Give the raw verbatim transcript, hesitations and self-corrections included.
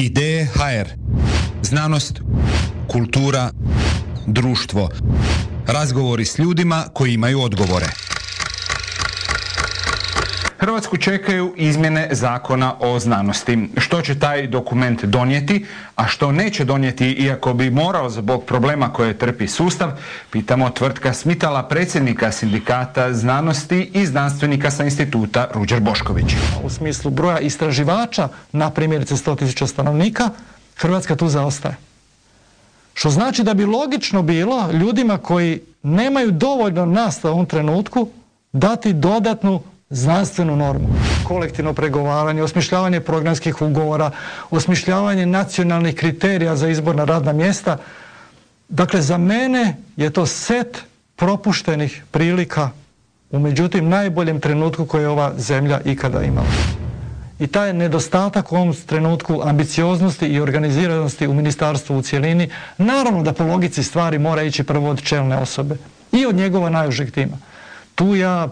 Ideje ha er. Znanost, kultura, društvo. Razgovori s ljudima koji imaju odgovore. Hrvatsku čekaju izmjene zakona o znanosti. Što će taj dokument donijeti, a što neće donijeti iako bi morao zbog problema koje trpi sustav, pitamo Tvrtka Smitala, predsjednika Sindikata znanosti i znanstvenika sa instituta Ruđer Bošković. U smislu broja istraživača na primjerice sto tisuća stanovnika, Hrvatska tu zaostaje. Što znači da bi logično bilo ljudima koji nemaju dovoljno nastave u ovom trenutku dati dodatnu znanstvenu normu. Kolektivno pregovaranje, osmišljavanje programskih ugovora, osmišljavanje nacionalnih kriterija za izbor na radna mjesta. Dakle, za mene je to set propuštenih prilika u međutim najboljem trenutku koje je ova zemlja ikada imala. I taj nedostatak u ovom trenutku ambicioznosti i organiziranosti u ministarstvu u cjelini, naravno da po logici stvari mora ići prvo od čelne osobe i od njegova najužeg tima. Tu ja